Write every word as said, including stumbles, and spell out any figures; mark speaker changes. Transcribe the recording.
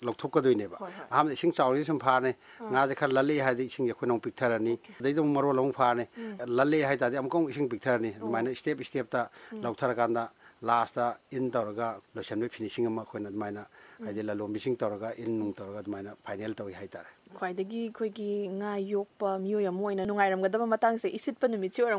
Speaker 1: ꯂꯧꯊꯣꯛꯀꯗꯣꯏꯅꯦꯕ ꯑꯍꯥꯟꯕꯗ ꯏꯁꯤꯡ ꯆꯥꯎꯔꯗꯤ ꯁꯨꯝ ꯐꯥꯔꯅꯤ ꯉꯥꯁꯦ ꯈꯔ ꯂꯜꯂꯤ ꯍꯥꯏꯗꯤ ꯏꯁꯤꯡꯁꯦ ꯑꯩꯈꯣꯏꯅ ꯑꯃꯨꯛ ꯄꯤꯛꯊꯔꯅꯤ ꯑꯗꯩꯗ ꯑꯃꯨꯛ ꯃꯔꯣꯜ ꯑꯃꯨꯛ ꯐꯥꯔꯅꯤ ꯂꯜꯂꯤ ꯍꯥꯏꯇꯥꯔꯗꯤ ꯑꯃꯨꯛꯀ ꯑꯃꯨꯛ ꯏꯁꯤꯡ ꯄꯤꯛꯊꯔꯅꯤ ꯑꯗꯨꯃꯥꯏꯅ ꯁ꯭ꯇꯦꯞ ꯁ꯭ꯇꯦꯞꯇ ꯂꯧꯊꯔꯀꯥꯟꯗ ꯂꯥꯁꯇ ꯏꯟ ꯇꯧꯔꯒ ꯂꯣꯏꯁꯟꯕꯒꯤ ꯐꯤꯅꯤꯁꯤꯡ ꯑꯃ ꯑꯩꯈꯣꯏꯅ ꯑꯗꯨꯃꯥꯏꯅ ꯍꯥꯏꯗꯤ ꯂꯂꯣꯟꯕꯤꯁꯤꯡ ꯇꯧꯔꯒ ꯏꯟ ꯅꯨꯡ ꯇꯧꯔꯒ ꯑꯗꯨꯃꯥꯏꯅ ꯐꯥꯏꯅꯦꯜ ꯇꯧꯏ ꯍꯥꯏꯇꯥꯔꯦ
Speaker 2: ꯈ꯭ꯋꯥꯏꯗꯒꯤ ꯑꯩꯈꯣꯏꯒꯤ ꯉꯥ ꯌꯣꯛꯄ ꯃꯤꯑꯣꯏ ꯑꯃ ꯑꯣꯏꯅ ꯅꯨꯡꯉꯥꯏꯔꯝꯒꯗꯕ ꯃꯇꯥꯡꯁꯦ ꯏꯁꯤꯠꯄ ꯅꯨꯃꯤꯠꯁꯤ ꯑꯣꯏꯔꯝꯒꯅꯤ